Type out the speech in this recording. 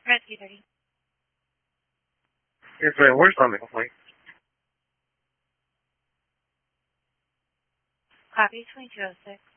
Rescue 30. Yes, ma'am. Where's on the complaint? Copy 2206.